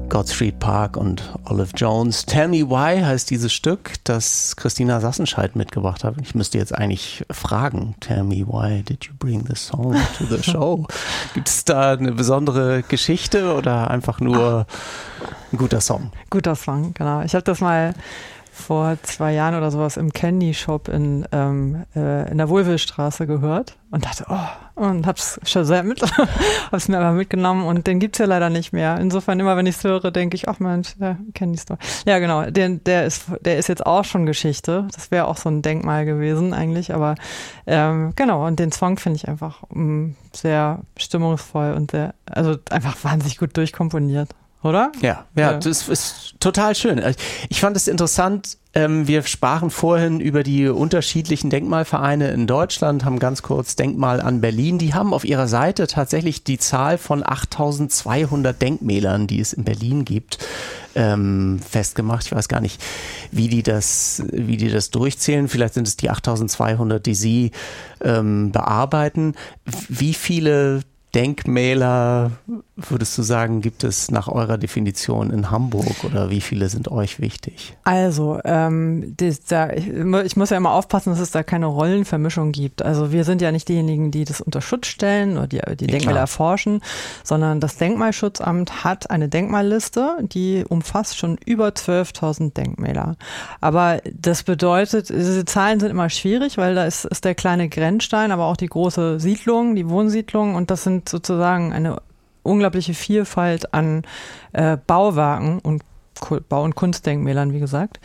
Gottfried Park und Olive Jones. Tell Me Why heißt dieses Stück, das Christina Sassenscheidt mitgebracht hat. Ich müsste jetzt eigentlich fragen, Tell Me Why did you bring this song to the show? Gibt es da eine besondere Geschichte oder einfach nur ein guter Song? Guter Song, genau. Ich habe das mal vor 2 Jahren oder sowas im Candy Shop in der Wohlwillstraße gehört und dachte, und hab's hab's mir aber mitgenommen und den gibt's ja leider nicht mehr. Insofern immer, wenn ich's höre, denke ich, ach Mensch, der Candy Store. Ja, genau, der ist jetzt auch schon Geschichte. Das wäre auch so ein Denkmal gewesen eigentlich, aber genau, und den Song finde ich einfach sehr stimmungsvoll und also einfach wahnsinnig gut durchkomponiert. Oder? Ja, das ist total schön. Ich fand es interessant, wir sprachen vorhin über die unterschiedlichen Denkmalvereine in Deutschland, haben ganz kurz Denkmal an Berlin. Die haben auf ihrer Seite tatsächlich die Zahl von 8.200 Denkmälern, die es in Berlin gibt, festgemacht. Ich weiß gar nicht, wie die das durchzählen. Vielleicht sind es die 8.200, die Sie bearbeiten. Wie viele Denkmäler, würdest du sagen, gibt es nach eurer Definition in Hamburg oder wie viele sind euch wichtig? Also, ich muss ja immer aufpassen, dass es da keine Rollenvermischung gibt. Also wir sind ja nicht diejenigen, die das unter Schutz stellen oder die Denkmäler erforschen, sondern das Denkmalschutzamt hat eine Denkmalliste, die umfasst schon über 12.000 Denkmäler. Aber das bedeutet, diese Zahlen sind immer schwierig, weil da ist der kleine Grenzstein, aber auch die große Siedlung, die Wohnsiedlung und das sind sozusagen eine unglaubliche Vielfalt an Bauwerken und Bau- und Kunstdenkmälern, wie gesagt.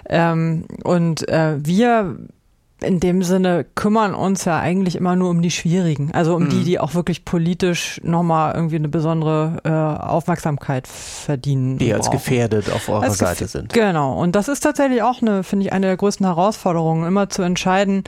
Wir in dem Sinne kümmern uns ja eigentlich immer nur um die schwierigen, also um die auch wirklich politisch nochmal irgendwie eine besondere Aufmerksamkeit verdienen. Die als gefährdet auf eurer Seite sind. Genau. Und das ist tatsächlich auch finde ich, eine der größten Herausforderungen, immer zu entscheiden,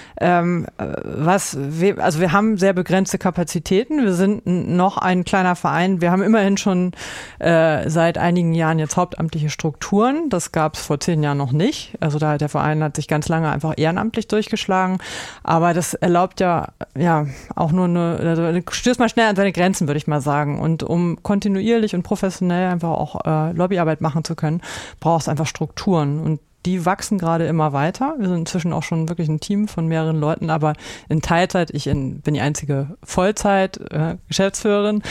wir haben sehr begrenzte Kapazitäten. Wir sind noch ein kleiner Verein. Wir haben immerhin schon seit einigen Jahren jetzt hauptamtliche Strukturen. Das gab es vor 10 Jahren noch nicht. Also der Verein hat sich ganz lange einfach ehrenamtlich durchgeschlagen. Aber das erlaubt ja auch nur du stößt mal schnell an seine Grenzen, würde ich mal sagen. Und um kontinuierlich und professionell einfach auch Lobbyarbeit machen zu können, brauchst du einfach Strukturen. Und die wachsen gerade immer weiter. Wir sind inzwischen auch schon wirklich ein Team von mehreren Leuten, aber in Teilzeit, bin die einzige Vollzeit-Geschäftsführerin.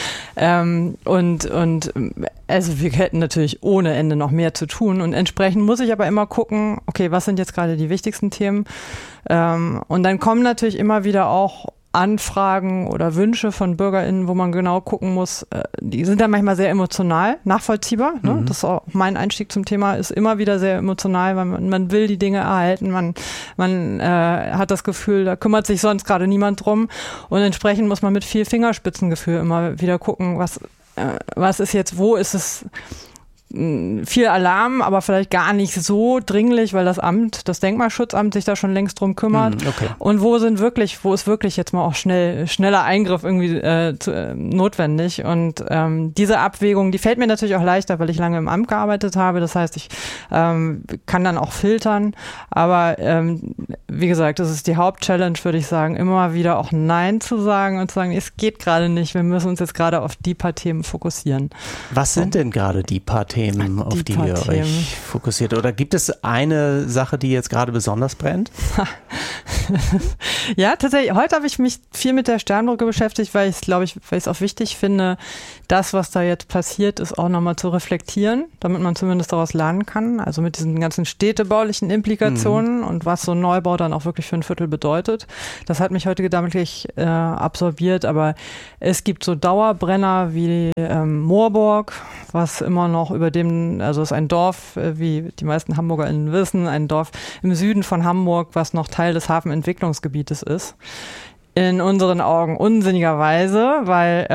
Also wir hätten natürlich ohne Ende noch mehr zu tun. Und entsprechend muss ich aber immer gucken, okay, was sind jetzt gerade die wichtigsten Themen? Und dann kommen natürlich immer wieder auch Anfragen oder Wünsche von BürgerInnen, wo man genau gucken muss, die sind dann manchmal sehr emotional, nachvollziehbar. Ne? Das ist auch mein Einstieg zum Thema, ist immer wieder sehr emotional, weil man will die Dinge erhalten, man hat das Gefühl, da kümmert sich sonst gerade niemand drum und entsprechend muss man mit viel Fingerspitzengefühl immer wieder gucken, was ist jetzt, wo ist es viel Alarm, aber vielleicht gar nicht so dringlich, weil das Denkmalschutzamt sich da schon längst drum kümmert. Okay. Und wo ist wirklich jetzt mal auch schneller Eingriff irgendwie notwendig. Und diese Abwägung, die fällt mir natürlich auch leichter, weil ich lange im Amt gearbeitet habe. Das heißt, ich kann dann auch filtern. Aber wie gesagt, das ist die Hauptchallenge, würde ich sagen, immer wieder auch Nein zu sagen und zu sagen, es geht gerade nicht. Wir müssen uns jetzt gerade auf die paar Themen fokussieren. Was sind denn gerade die paar Themen, auf die ihr euch fokussiert? Oder gibt es eine Sache, die jetzt gerade besonders brennt? Ja, tatsächlich. Heute habe ich mich viel mit der Sternbrücke beschäftigt, weil ich es auch wichtig finde, das, was da jetzt passiert ist, auch nochmal zu reflektieren, damit man zumindest daraus lernen kann. Also mit diesen ganzen städtebaulichen Implikationen und was so ein Neubau dann auch wirklich für ein Viertel bedeutet. Das hat mich heute gedanklich absorbiert, aber es gibt so Dauerbrenner wie Moorburg, was immer noch also ist ein Dorf, wie die meisten HamburgerInnen wissen, ein Dorf im Süden von Hamburg, was noch Teil des Hafenentwicklungsgebietes ist. In unseren Augen unsinnigerweise, weil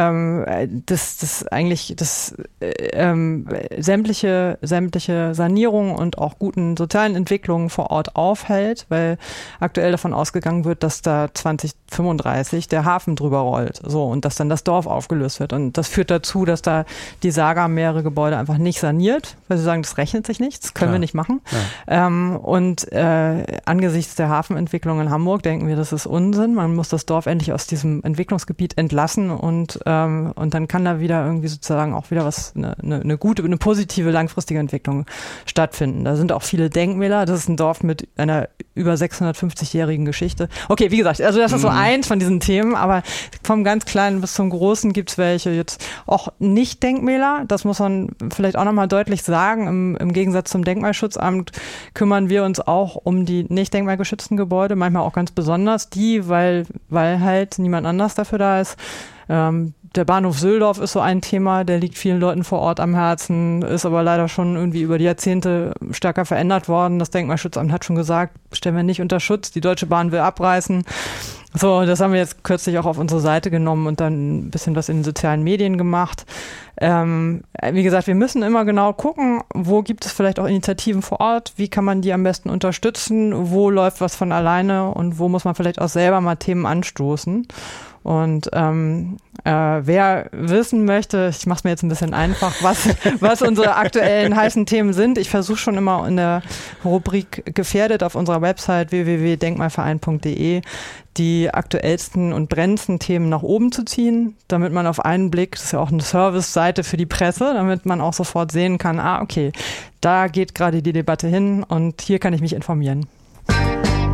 sämtliche Sanierungen und auch guten sozialen Entwicklungen vor Ort aufhält, weil aktuell davon ausgegangen wird, dass da 35 der Hafen drüber rollt. So, und dass dann das Dorf aufgelöst wird. Und das führt dazu, dass da die Saga mehrere Gebäude einfach nicht saniert, weil sie sagen, das rechnet sich nicht, das können wir nicht machen. Ja. Und angesichts der Hafenentwicklung in Hamburg denken wir, das ist Unsinn. Man muss das Dorf endlich aus diesem Entwicklungsgebiet entlassen und dann kann da wieder irgendwie sozusagen auch wieder eine gute, eine positive langfristige Entwicklung stattfinden. Da sind auch viele Denkmäler. Das ist ein Dorf mit einer über 650-jährigen Geschichte. Okay, wie gesagt, also das ist so eins von diesen Themen, aber vom ganz Kleinen bis zum Großen gibt es welche jetzt auch nicht Denkmäler. Das muss man vielleicht auch nochmal deutlich sagen. Im Gegensatz zum Denkmalschutzamt kümmern wir uns auch um die nicht denkmalgeschützten Gebäude, manchmal auch ganz besonders die, weil halt niemand anders dafür da ist. Der Bahnhof Söldorf ist so ein Thema, der liegt vielen Leuten vor Ort am Herzen, ist aber leider schon irgendwie über die Jahrzehnte stärker verändert worden. Das Denkmalschutzamt hat schon gesagt, stellen wir nicht unter Schutz, die Deutsche Bahn will abreißen. So, das haben wir jetzt kürzlich auch auf unsere Seite genommen und dann ein bisschen was in den sozialen Medien gemacht. Wie gesagt, wir müssen immer genau gucken, wo gibt es vielleicht auch Initiativen vor Ort, wie kann man die am besten unterstützen, wo läuft was von alleine und wo muss man vielleicht auch selber mal Themen anstoßen. Und wer wissen möchte, ich mache es mir jetzt ein bisschen einfach, was unsere aktuellen heißen Themen sind. Ich versuche schon immer in der Rubrik gefährdet auf unserer Website www.denkmalverein.de die aktuellsten und brennendsten Themen nach oben zu ziehen, damit man auf einen Blick, das ist ja auch eine Service-Seite für die Presse, damit man auch sofort sehen kann, okay, da geht gerade die Debatte hin und hier kann ich mich informieren.